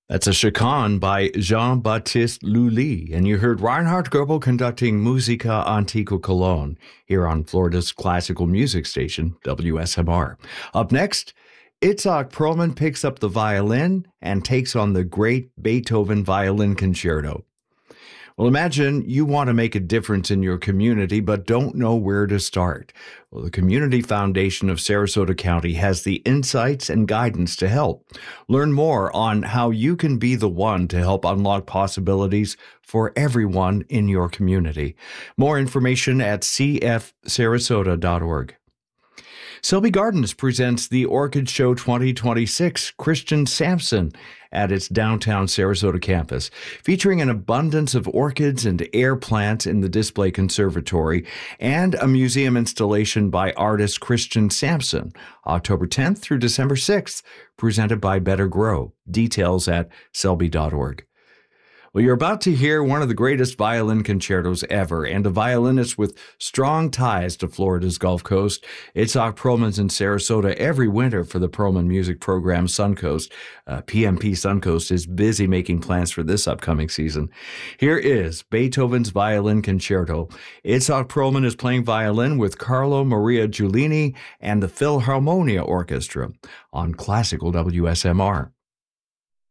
That's a chaconne by Jean-Baptiste Lully, and you heard Reinhard Goebel conducting Musica Antiqua Cologne here on Florida's classical music station, WSMR. Up next, Itzhak Perlman picks up the violin and takes on the great Beethoven Violin Concerto. Well, imagine you want to make a difference in your community, but don't know where to start. Well, the Community Foundation of Sarasota County has the insights and guidance to help. Learn more on how you can be the one to help unlock possibilities for everyone in your community. More information at cfsarasota.org. Selby Gardens presents the Orchid Show 2026 Christian Sampson at its downtown Sarasota campus, featuring an abundance of orchids and air plants in the display conservatory and a museum installation by artist Christian Sampson, October 10th through December 6th, presented by Better Grow. Details at selby.org. Well, you're about to hear one of the greatest violin concertos ever, and a violinist with strong ties to Florida's Gulf Coast. Itzhak Perlman's in Sarasota every winter for the Perlman music program Suncoast. PMP Suncoast is busy making plans for this upcoming season. Here is Beethoven's Violin Concerto. Itzhak Perlman is playing violin with Carlo Maria Giulini and the Philharmonia Orchestra on Classical WSMR.